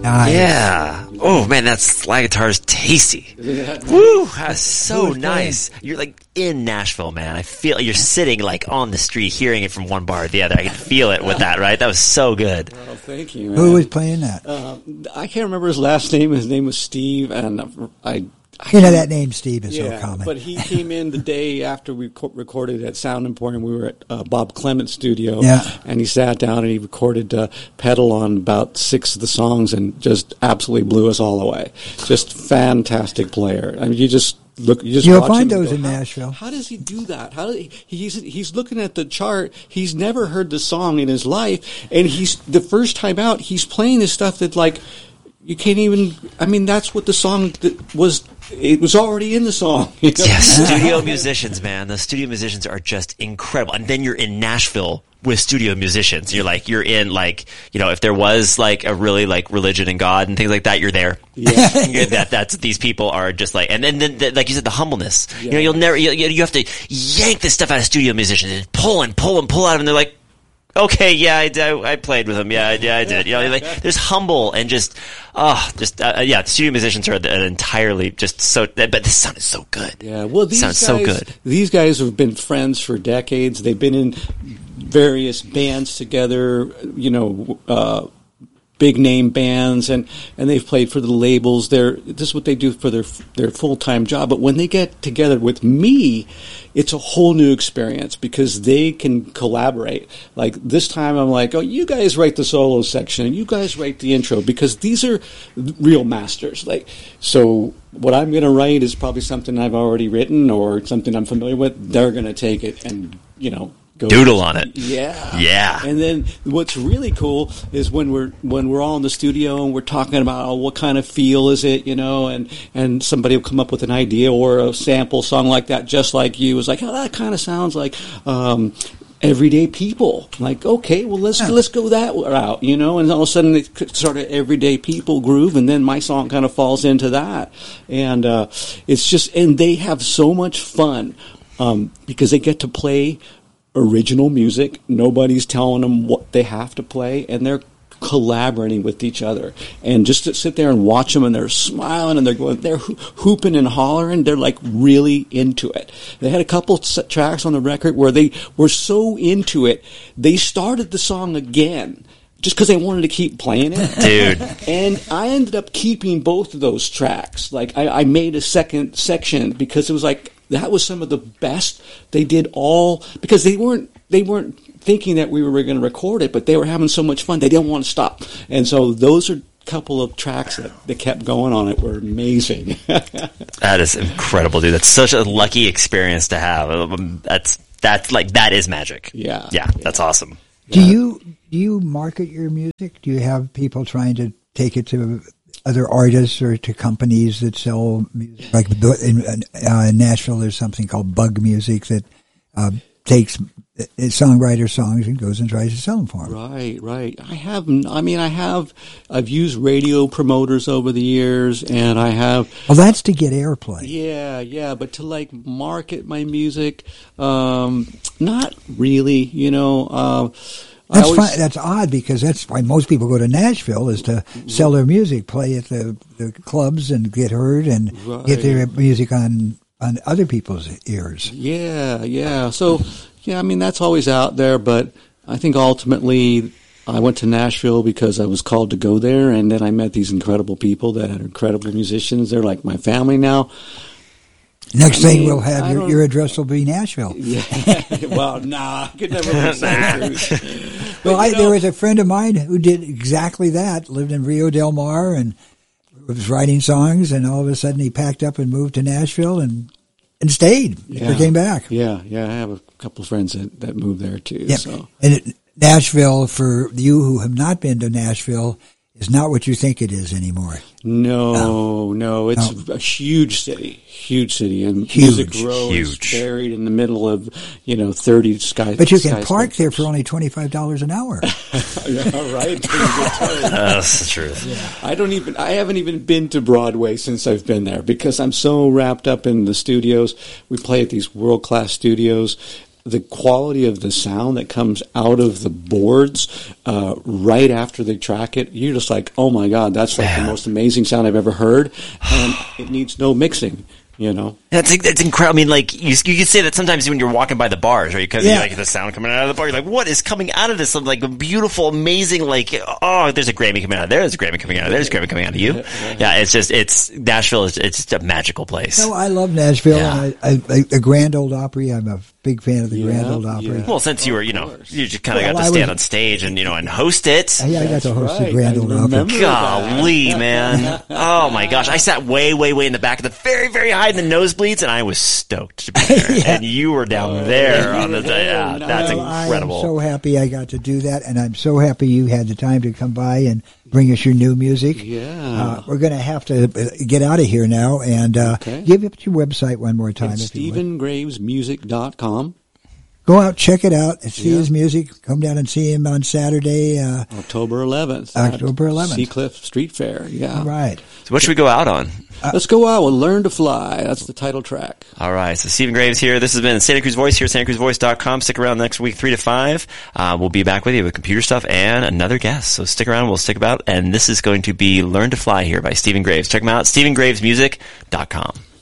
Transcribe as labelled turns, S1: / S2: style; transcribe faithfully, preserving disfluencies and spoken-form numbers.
S1: Nice.
S2: Yeah. Oh man, that slide guitar is tasty. Woo, that's so nice. You're like in Nashville, man. I feel you're sitting like on the street, hearing it from one bar to the other. I can feel it with that, right? That was so good.
S3: Well, thank you, man.
S1: Who was playing that?
S3: Uh, I can't remember his last name. His name was Steve, and I. I
S1: You know that name, Steve, is
S3: yeah,
S1: so common.
S3: but he came in the day after we co- recorded at Sound Emporium. We were at uh, Bob Clement's studio,
S1: Yeah.
S3: and he sat down and he recorded uh, pedal on about six of the songs and just absolutely blew us all away. Just fantastic player. I mean, you just look. You just
S1: You'll
S3: watch
S1: find
S3: him and
S1: those
S3: go,
S1: in
S3: how,
S1: Nashville.
S3: How does he do that? How do he, he's he's looking at the chart. He's never heard the song in his life, and he's the first time out. He's playing this stuff that like. You can't even. I mean, that's what the song that was. It was already in the song. You know?
S2: Yes, studio musicians, man. The studio musicians are just incredible. And then you're in Nashville with studio musicians. You're like, you're in like, you know, if there was like a really like religion and God and things like that, you're there.
S3: Yeah.
S2: You're, that that's these people are just like, and then, then like you said, the humbleness.
S3: Yeah.
S2: You know, you'll never. You, you have to yank this stuff out of studio musicians and pull and pull and pull out of them. And they're like. Okay, yeah, I, I, I played with him. Yeah, yeah, I did. You know, like there's humble and just, oh, just uh, yeah. Studio musicians are an entirely just so, but the sound is so good.
S3: Yeah, well, these
S2: sounds
S3: guys,
S2: so good.
S3: These guys have been friends for decades. They've been in various bands together. You know, uh, big name bands, and, and they've played for the labels. They're this is what they do for their their full time job. But when they get together with me, it's a whole new experience because they can collaborate. Like this time, I'm like, oh, you guys write the solo section, and you guys write the intro because these are real masters. Like so. What I'm going to write is probably something I've already written or something I'm familiar with. They're going to take it and, you know, go
S2: Doodle on it.
S3: Yeah.
S2: Yeah.
S3: And then what's really cool is when we're when we're all in the studio and we're talking about oh, what kind of feel is it, you know, and, and somebody will come up with an idea or a sample song like that, just like you. It's like, oh, that kind of sounds like um, Everyday People. Like, okay, well, let's
S1: Yeah.
S3: let's go that route, you know. And all of a sudden, it sort of Everyday People groove, and then my song kind of falls into that. And uh, it's just, and they have so much fun um, because they get to play original music. Nobody's telling them what they have to play, and they're collaborating with each other. And just to sit there and watch them, and they're smiling, and they're going, they're ho- hooping and hollering. They're like really into it. They had a couple s- tracks on the record where they were so into it, they started the song again. Just because they wanted to keep playing it.
S2: Dude.
S3: And I ended up keeping both of those tracks. Like, I, I made a second section because it was like, that was some of the best. They did all, because they weren't, they weren't thinking that we were going to record it, but they were having so much fun. They didn't want to stop. And so those are a couple of tracks that, that kept going on it were amazing.
S2: That is incredible, dude. That's such a lucky experience to have. Um, That's, that's like, that is magic.
S3: Yeah.
S2: Yeah, that's awesome.
S1: Do you do you market your music? Do you have people trying to take it to other artists or to companies that sell music? Like in uh, Nashville, there's something called Bug Music that uh, takes songwriter songs and goes and tries to sell them for them.
S3: Right, right. I have, I mean, I have, I've used radio promoters over the years, and I have.
S1: Well, that's to get airplay.
S3: Yeah, yeah, but to like market my music, um, not really, you know. Uh, I
S1: That's
S3: always,
S1: fine. That's odd because that's why most people go to Nashville is to sell their music, play at the, the clubs and get heard and
S3: Right.
S1: get their music on, on other people's ears.
S3: Yeah, yeah. So, yeah, I mean, that's always out there, but I think ultimately I went to Nashville because I was called to go there, and then I met these incredible people that are incredible musicians. They're like my family now.
S1: Next
S3: I
S1: thing
S3: mean,
S1: we'll have,
S3: I
S1: your,
S3: don't-
S1: your address will be Nashville.
S3: Yeah. Well, nah, I could never live Santa Cruz.
S1: Well,
S3: But,
S1: I,
S3: you know,
S1: there was a friend of mine who did exactly that, lived in Rio Del Mar and was writing songs, and all of a sudden he packed up and moved to Nashville and and stayed.
S3: Yeah.
S1: Never came back.
S3: Yeah, yeah. I have a couple of friends that, that moved there too.
S1: Yeah.
S3: So.
S1: And it, Nashville, for you who have not been to Nashville, is not what you think it is anymore.
S3: No, no, it's
S1: No.
S3: a huge city, huge city, and
S1: Huge,
S3: Music Row
S2: huge.
S3: is buried in the middle of, you know, thirty sky.
S1: But you can park there
S3: skyscrapers.
S1: for only twenty-five dollars an hour.
S3: Yeah, right.
S2: That's the truth.
S3: I don't even. I haven't even been to Broadway since I've been there because I'm so wrapped up in the studios. We play at these world class studios. the quality of the sound that comes out of the boards uh, right after they track it, you're just like, oh my God, that's like
S2: Man.
S3: the most amazing sound I've ever heard. And it needs no mixing. You know,
S2: that's that's incredible. I mean, like you, you could say that sometimes when you're walking by the bars, right? Because
S1: Yeah.
S2: you like the sound coming out of the bar. You're like, what is coming out of this? Like a beautiful, amazing, like oh, there's a Grammy coming out of there. There's a Grammy coming out of there. There's a Grammy coming out of you. Yeah, it's just it's Nashville. Is it's just a magical place.
S1: No, I love Nashville.
S2: Yeah.
S1: And I, I, the Grand Ole Opry. I'm a big fan of the
S3: Yeah,
S1: Grand Ole Opry.
S3: yeah.
S2: Well, since you were, you know,
S3: course.
S2: you just kind of
S1: Well,
S2: got to
S1: I
S2: stand
S1: was-
S2: on stage and you know and host it.
S1: Yeah, I got to
S3: That's
S1: host the
S3: right.
S1: Grand
S3: I
S1: Ole Opry.
S3: remember
S2: Golly, man! Oh my gosh, I sat way, way, way in the back of the very, very high in the nosebleeds, and I was stoked to be there.
S1: Yeah.
S2: And you were down there on the. Yeah,
S3: no.
S2: that's
S1: Well,
S2: incredible.
S1: I am so happy I got to do that, and I'm so happy you had the time to come by and bring us your new music.
S3: Yeah.
S1: Uh, we're going to have to uh, get out of here now, and uh,
S3: Okay.
S1: give up your website one more time.
S3: It's
S1: if you would.
S3: Stephen Graves Music dot com.
S1: Go out, check it out, and see
S3: Yeah.
S1: his music. Come down and see him on Saturday. Uh,
S3: October eleventh.
S1: October eleventh.
S3: Seacliff Street Fair. Yeah.
S1: all right.
S2: So what should we go out on?
S3: Let's go out and Learn to Fly. That's the title track.
S2: All right, so Stephen Graves here. This has been Santa Cruz Voice here at santa cruz voice dot com. Stick around next week, three to five. Uh, we'll be back with you with computer stuff and another guest. So stick around, we'll stick about. And this is going to be Learn to Fly here by Stephen Graves. Check him out, stephen graves music dot com.